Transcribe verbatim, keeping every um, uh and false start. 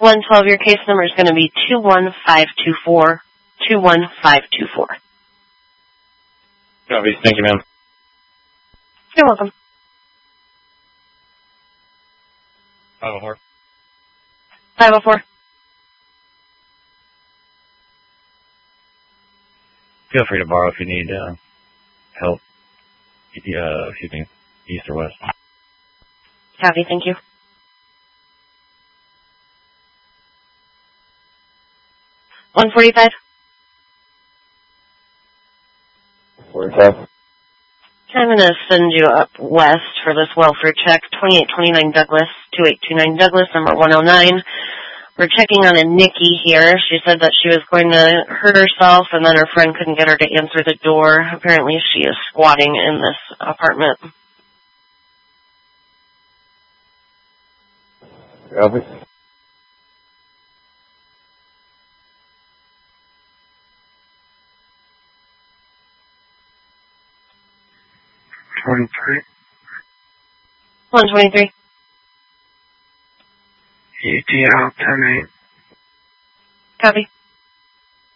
one twelve, your case number is going to be two one five two four, two one five two four. Copy. Thank you, ma'am. You're welcome. five oh four. five oh four. Feel free to borrow if you need uh, help. Uh, excuse me, east or west. Copy, thank you. one forty-five. forty-five. I'm going to send you up west for this welfare check. twenty-eight twenty-nine Douglas, two eight two nine Douglas, number one oh nine. We're checking on a Nikki here. She said that she was going to hurt herself, and then her friend couldn't get her to answer the door. Apparently she is squatting in this apartment. Copy. twenty-three. one twenty-three. E T L ten eight. Copy.